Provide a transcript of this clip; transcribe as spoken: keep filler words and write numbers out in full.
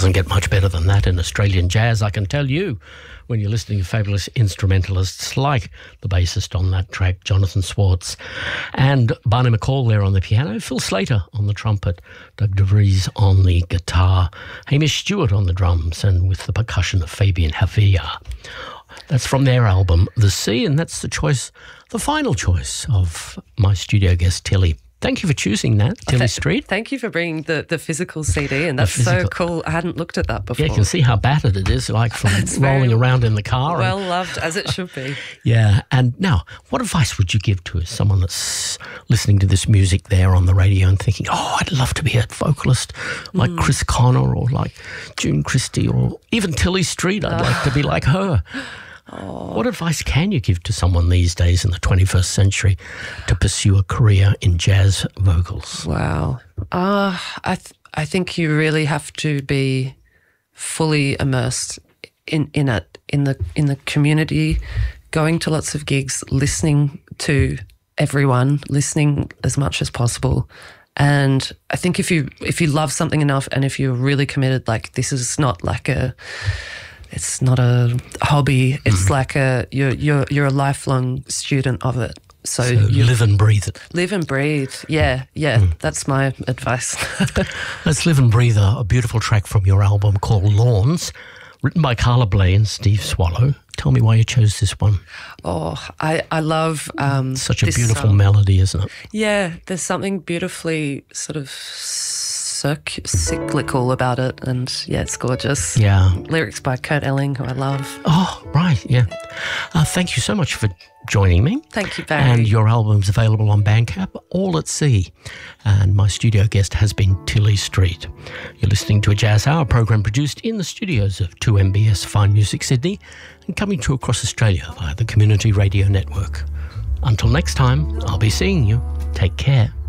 doesn't get much better than that in Australian jazz, I can tell you, when you're listening to fabulous instrumentalists like the bassist on that track, Jonathan Swartz, and Barney McCall there on the piano, Phil Slater on the trumpet, Doug DeVries on the guitar, Hamish Stewart on the drums, and with the percussion of Fabian Havia. That's from their album, The Sea, and that's the choice, the final choice of my studio guest, Tilly. Thank you for choosing that, Tilly Th- Street. Thank you for bringing the, the physical C D, and that's physical. so cool. I hadn't looked at that before. Yeah, you can see how battered it is, like from rolling very around in the car. Well and, loved, as it should be. yeah, and now, what advice would you give to someone that's listening to this music there on the radio and thinking, oh, I'd love to be a vocalist like mm. Chris Connor or like June Christie or even Tilly Street. I'd oh. like to be like her. Oh. What advice can you give to someone these days in the twenty-first century to pursue a career in jazz vocals? Wow. Uh, I th- I think you really have to be fully immersed in, in it, in the in the community, going to lots of gigs, listening to everyone, listening as much as possible. And I think if you if you love something enough and if you're really committed, like this is not like a It's not a hobby. It's mm. like a you're you're you're a lifelong student of it. So, so you live and breathe it. Live and breathe. Yeah, yeah. Mm. That's my advice. Let's live and breathe a, a beautiful track from your album called Lawns, written by Carla Bley and Steve Swallow. Tell me why you chose this one. Oh, I I love um, such a this beautiful song. melody, isn't it? Yeah, there's something beautifully sort of cyclical about it, and yeah, it's gorgeous. Yeah. Lyrics by Kurt Elling, who I love. Oh, right, yeah. Uh, thank you so much for joining me. Thank you, Barry. And your album's available on Bandcamp, All at Sea. And my studio guest has been Tilly Street. You're listening to a Jazz Hour program produced in the studios of two M B S Fine Music Sydney and coming to across Australia via the Community Radio Network. Until next time, I'll be seeing you. Take care.